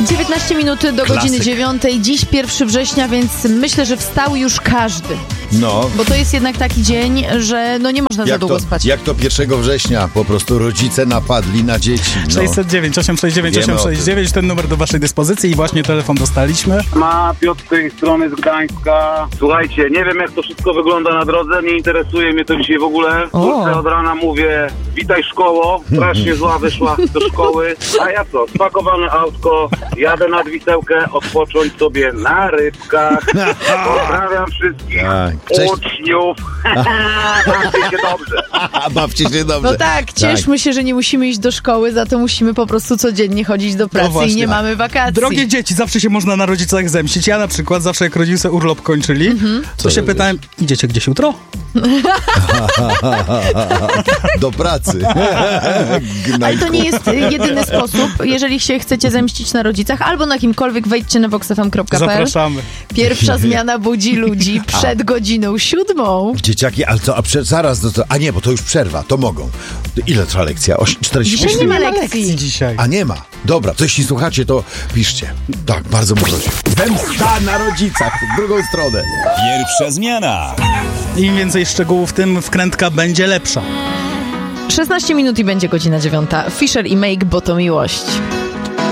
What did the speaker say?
19 minut do godziny 9. Dziś 1 września, więc myślę, że wstał już każdy. No. Bo to jest jednak taki dzień, że no nie można za długo spać. Jak to 1 września po prostu rodzice napadli na dzieci. No. 609 869 869, ten numer do waszej dyspozycji i właśnie telefon dostaliśmy. Piotr z tej strony z Gdańska. Słuchajcie, nie wiem jak to wszystko wygląda na drodze, nie interesuje mnie to dzisiaj w ogóle. Kurczę, od rana mówię, witaj szkoło, strasznie zła wyszła do szkoły. A ja co, spakowane autko, jadę nad Wisełkę, odpocząć sobie na rybkach. Pozdrawiam wszystkich uczniów. Bawcie się dobrze. Bawcie się dobrze. No tak, cieszmy się, że nie musimy iść do szkoły, za to musimy po prostu codziennie chodzić do pracy i nie mamy wakacji. Drogie dzieci, zawsze się można na rodzicach zemścić. Ja na przykład zawsze jak rodzice urlop kończyli, to się pytałem, idziecie gdzieś jutro? Do pracy. Ale to nie jest jedyny sposób. Jeżeli się chcecie zemścić na rodzicach albo na kimkolwiek, wejdźcie na voxfm.pl. Zapraszamy. Pierwsza zmiana budzi ludzi przed godziną 7. Dzieciaki, ale co, zaraz, a nie, bo to już przerwa, to mogą. Ile trwa lekcja? 40 Dzisiaj nie ma lekcji. Dzisiaj. A nie ma. Dobra, to jeśli słuchacie, to piszcie. Tak, bardzo proszę. Zemsta na rodzicach, w drugą stronę. Pierwsza zmiana. Im więcej szczegółów, tym wkrętka będzie lepsza. 16 minut i będzie godzina 9. Fisher i Make, bo to miłość.